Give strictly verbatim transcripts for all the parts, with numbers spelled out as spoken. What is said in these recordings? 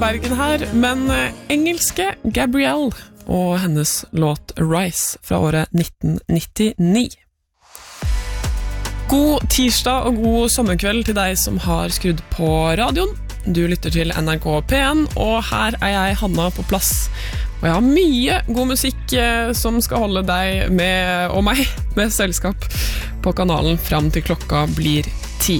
Bergen her, men engelske Gabrielle og hennes låt Rise fra året nitten nittini. God tirsdag og god sommerkveld til deg som har skrudd på radioen. Du lytter til N R K P en, og her er jeg, Hanna, på plass. Og jeg har mye god musikk som skal holde deg med, og meg med selskap på kanalen frem til klokka blir ti.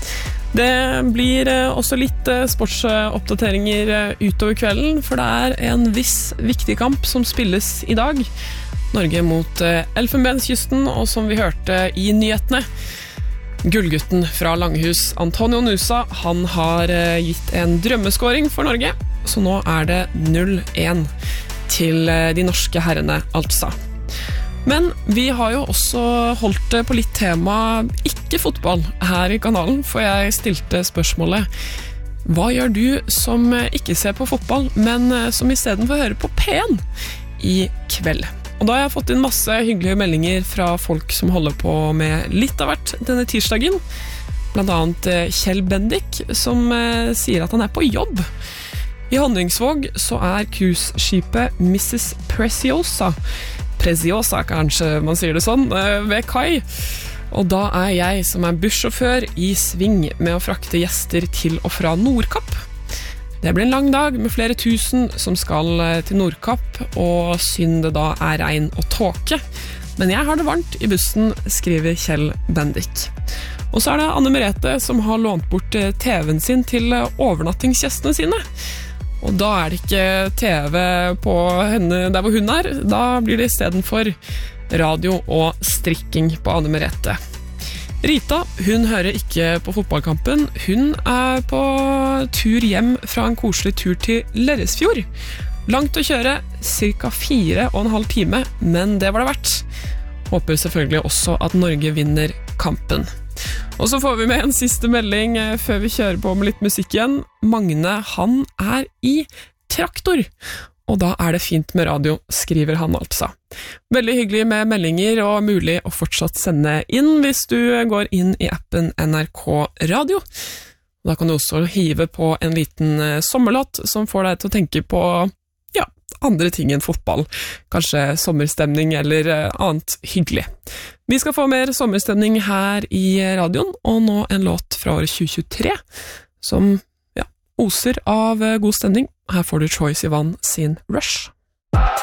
Det blir også litt sportsoppdateringer utover kvelden, for det er en viss viktig kamp som spilles i dag. Norge mot Elfenbenskysten, og som vi hørte i nyhetene, gullgutten fra Langhus, Antonio Nusa, han har gitt en drømmeskåring for Norge, så nå er det null én til de norske herrene, altså. Men vi har jo også holdt på litt tema ikke fotball her i kanalen, for jeg stilte spørsmålet: hva gjør du som ikke ser på fotball, men som i stedet får høre på P en i kveld? Og da har jeg fått inn masse hyggelige meldinger fra folk som holder på med litt av hvert denne tirsdagen. Blant annet Kjell Bendik, som sier at han er på jobb. I Honningsvåg så er cruiseskipet missus Preciosa, Preciosa kanskje man sier det sånn, ved kai. Og da er jeg, som er bussjåfør, i sving med å frakte gjester til og fra Nordkapp. Det blir en lang dag med flere tusen som skal til Nordkapp, og synd det da er regn og tåke. Men jeg har det varmt i bussen, skriver Kjell Bendik. Og så er det Anne Merete som har lånt bort T V-en sin til overnattingsgjestene sine. Og da er det ikke T V på henne der hvor hun er, da blir det i stedet for radio og strikking på Anne Merete. Rita, hun hører ikke på fotballkampen. Hun er på tur hjem fra en koselig tur til Lerresfjord. Langt å kjøre, cirka fire og en halv time, men det var det verdt. Håper selvfølgelig også at Norge vinner kampen. Og så får vi med en siste melding før vi kjører på med litt musikk igjen. Magne, han er i traktor. Og da er det fint med radio, skriver han altså. Veldig hyggelig med meldinger, og mulig å fortsatt sende inn hvis du går inn i appen N R K Radio. Da kan du også hive på en liten sommerlåt som får deg til å tenke på ja, andre ting enn fotball. Kanskje sommerstemning eller annet hyggelig. Vi skal få mer sommerstemning her i radioen, og nå en låt fra året tjue tjuetre som oser av god stemning. Her får du Troye Sivan sin Rush.